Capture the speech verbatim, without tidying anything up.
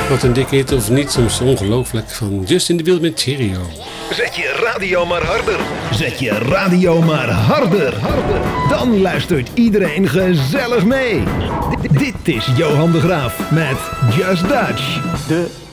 Wat een dikke hit of niet, soms ongelooflijk. Van Justin de Wild met Cheerio. Zet je radio maar harder. Zet je radio maar harder. harder. Dan luistert iedereen gezellig mee. D- dit is Johan de Graaf met Just Dutch. De